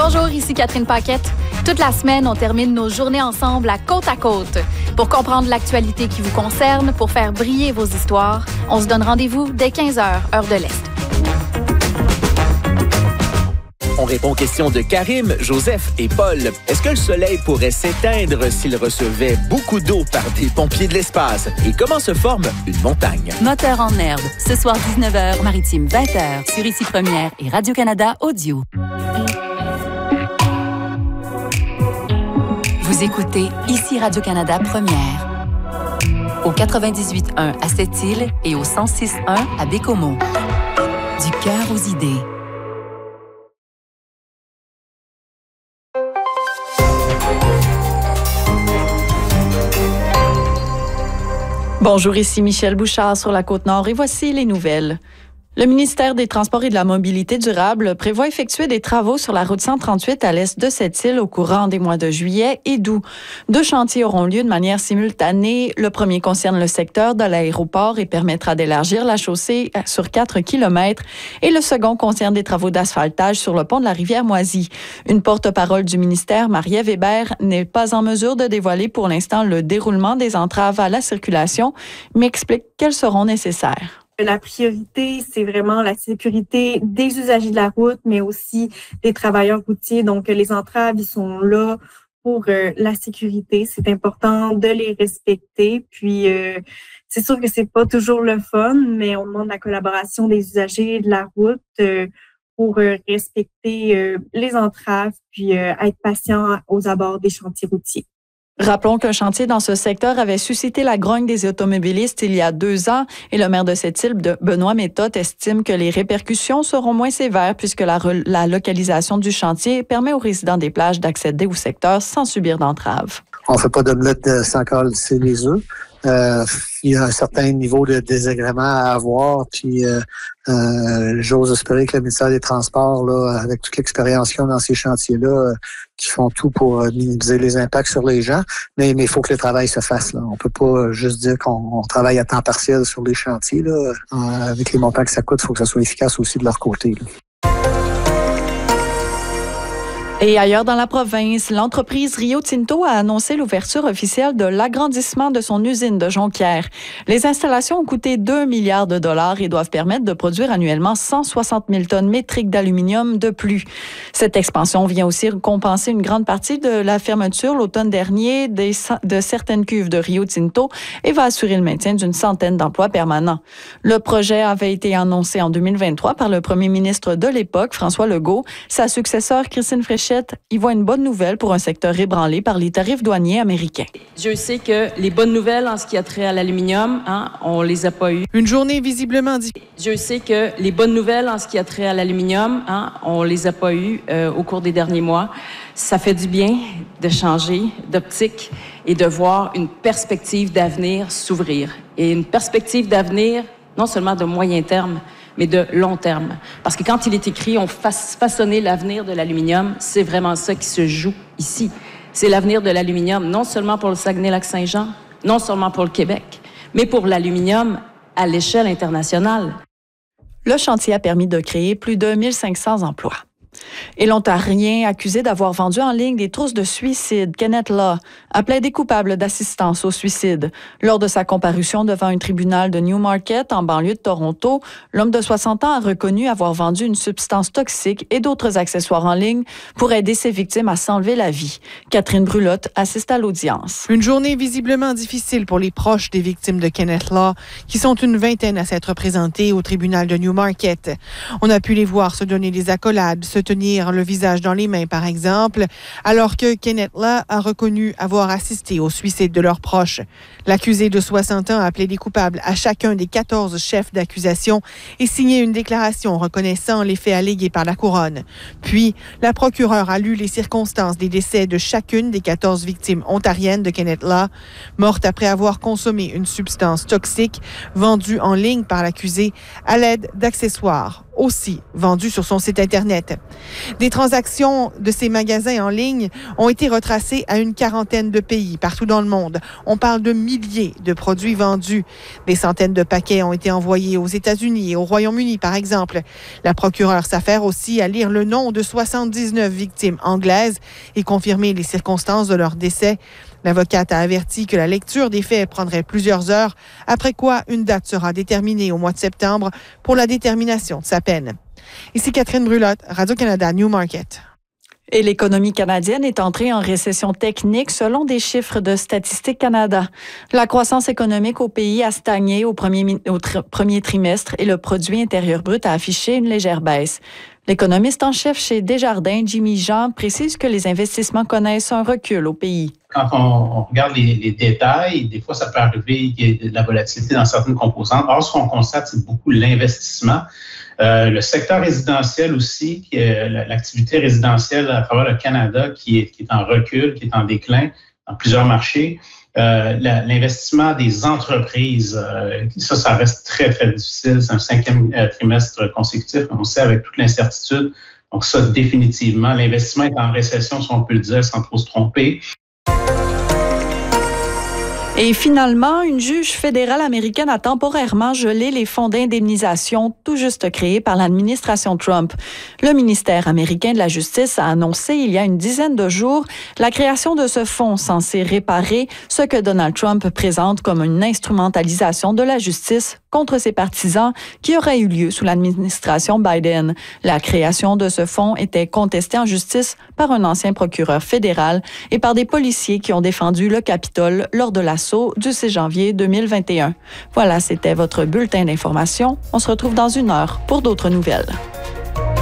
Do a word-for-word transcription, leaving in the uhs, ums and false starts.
Bonjour, ici Catherine Paquette. Toute la semaine, on termine nos journées ensemble à Côte à Côte. Pour comprendre l'actualité qui vous concerne, pour faire briller vos histoires, on se donne rendez-vous dès quinze heures, heure de l'Est. On répond aux questions de Karim, Joseph et Paul. Est-ce que le soleil pourrait s'éteindre s'il recevait beaucoup d'eau par des pompiers de l'espace? Et comment se forme une montagne? Moteur en herbe, ce soir dix-neuf heures, Maritime vingt heures, sur Ici Première et Radio-Canada Audio. Vous écoutez Ici Radio-Canada Première. Au quatre-vingt-dix-huit point un à Sept-Îles et au cent six point un à Bécomo. Du cœur aux idées. Bonjour, ici Michel Bouchard sur la Côte-Nord et voici les nouvelles. Le ministère des Transports et de la Mobilité durable prévoit effectuer des travaux sur la route cent trente-huit à l'est de Sept-Îles au courant des mois de juillet et d'août. Deux chantiers auront lieu de manière simultanée. Le premier concerne le secteur de l'aéroport et permettra d'élargir la chaussée sur quatre kilomètres. Et le second concerne des travaux d'asphaltage sur le pont de la rivière Moisy. Une porte-parole du ministère, Marie-Ève Hébert, n'est pas en mesure de dévoiler pour l'instant le déroulement des entraves à la circulation, mais explique qu'elles seront nécessaires. La priorité, c'est vraiment la sécurité des usagers de la route, mais aussi des travailleurs routiers. Donc, les entraves, ils sont là pour euh, la sécurité. C'est important de les respecter. Puis, euh, c'est sûr que c'est pas toujours le fun, mais on demande la collaboration des usagers de la route euh, pour euh, respecter euh, les entraves, puis euh, être patient aux abords des chantiers routiers. Rappelons qu'un chantier dans ce secteur avait suscité la grogne des automobilistes il y a deux ans et le maire de Sept-Îles, Benoît Méthode, estime que les répercussions seront moins sévères puisque la, la localisation du chantier permet aux résidents des plages d'accéder au secteur sans subir d'entraves. On ne fait pas d'omelette sans casser les œufs. Euh, il y a un certain niveau de désagrément à avoir, puis euh, euh, j'ose espérer que le ministère des Transports, là, avec toute l'expérience qu'ils ont dans ces chantiers-là, euh, qui font tout pour euh, minimiser les impacts sur les gens, mais mais il faut que le travail se fasse. Là. On peut pas juste dire qu'on on travaille à temps partiel sur les chantiers. Là. Euh, avec les montants que ça coûte, il faut que ça soit efficace aussi de leur côté. Là. Et ailleurs dans la province, l'entreprise Rio Tinto a annoncé l'ouverture officielle de l'agrandissement de son usine de Jonquière. Les installations ont coûté deux milliards de dollars et doivent permettre de produire annuellement cent soixante mille tonnes métriques d'aluminium de plus. Cette expansion vient aussi compenser une grande partie de la fermeture l'automne dernier des, de certaines cuves de Rio Tinto et va assurer le maintien d'une centaine d'emplois permanents. Le projet avait été annoncé en deux mille vingt-trois par le premier ministre de l'époque, François Legault. Sa successeur, Christine Fréchette, y voit une bonne nouvelle pour un secteur ébranlé par les tarifs douaniers américains. Dieu sait que les bonnes nouvelles en ce qui a trait à l'aluminium, hein, on les a pas eues. Une journée visiblement difficile. Dieu sait que les bonnes nouvelles en ce qui a trait à l'aluminium, hein, on les a pas eues euh, au cours des derniers mois. Ça fait du bien de changer d'optique et de voir une perspective d'avenir s'ouvrir. Et une perspective d'avenir, non seulement de moyen terme, mais de long terme. Parce que quand il est écrit « on fasse façonner l'avenir de l'aluminium », c'est vraiment ça qui se joue ici. C'est l'avenir de l'aluminium, non seulement pour le Saguenay-Lac-Saint-Jean, non seulement pour le Québec, mais pour l'aluminium à l'échelle internationale. Le chantier a permis de créer plus de mille cinq cents emplois. Et l'Ontarien accusé d'avoir vendu en ligne des trousses de suicide, Kenneth Law, a plaidé coupable d'assistance au suicide. Lors de sa comparution devant un tribunal de Newmarket, en banlieue de Toronto, l'homme de soixante ans a reconnu avoir vendu une substance toxique et d'autres accessoires en ligne pour aider ses victimes à s'enlever la vie. Catherine Brulotte assiste à l'audience. Une journée visiblement difficile pour les proches des victimes de Kenneth Law, qui sont une vingtaine à s'être présentés au tribunal de Newmarket. On a pu les voir se donner des accolades, se tenir le visage dans les mains, par exemple, alors que Kenneth Law a reconnu avoir assisté au suicide de leurs proches. L'accusé de soixante ans a plaidé coupable à chacun des quatorze chefs d'accusation et signé une déclaration reconnaissant les faits allégués par la couronne. Puis, la procureure a lu les circonstances des décès de chacune des quatorze victimes ontariennes de Kenneth Law, mortes après avoir consommé une substance toxique vendue en ligne par l'accusé à l'aide d'accessoires aussi vendus sur son site Internet. Des transactions de ces magasins en ligne ont été retracées à une quarantaine de pays partout dans le monde. On parle de milliers de produits vendus. Des centaines de paquets ont été envoyés aux États-Unis et au Royaume-Uni, par exemple. La procureure s'affaire aussi à lire le nom de soixante-dix-neuf victimes anglaises et confirmer les circonstances de leur décès. L'avocate a averti que la lecture des faits prendrait plusieurs heures, après quoi une date sera déterminée au mois de septembre pour la détermination de sa peine. Ici Catherine Brulotte, Radio-Canada Newmarket. Et l'économie canadienne est entrée en récession technique selon des chiffres de Statistique Canada. La croissance économique au pays a stagné au premier, au tr- premier trimestre et le produit intérieur brut a affiché une légère baisse. L'économiste en chef chez Desjardins, Jimmy Jean, précise que les investissements connaissent un recul au pays. Quand on, on regarde les, les détails, des fois, ça peut arriver qu'il y ait de la volatilité dans certaines composantes. Or, ce qu'on constate, c'est beaucoup l'investissement. Euh, le secteur résidentiel aussi, qui est l'activité résidentielle à travers le Canada qui est, qui est en recul, qui est en déclin dans plusieurs marchés. Euh, la, l'investissement des entreprises, euh, ça, ça reste très, très difficile. C'est un cinquième euh, trimestre consécutif, on sait, avec toute l'incertitude. Donc ça, définitivement, l'investissement est en récession, si on peut le dire, sans trop se tromper. Et finalement, une juge fédérale américaine a temporairement gelé les fonds d'indemnisation tout juste créés par l'administration Trump. Le ministère américain de la Justice a annoncé il y a une dizaine de jours la création de ce fonds censé réparer ce que Donald Trump présente comme une instrumentalisation de la justice contre ses partisans qui aurait eu lieu sous l'administration Biden. La création de ce fonds était contestée en justice par un ancien procureur fédéral et par des policiers qui ont défendu le Capitole lors de l'assaut du six janvier deux mille vingt et un. Voilà, c'était votre bulletin d'information. On se retrouve dans une heure pour d'autres nouvelles.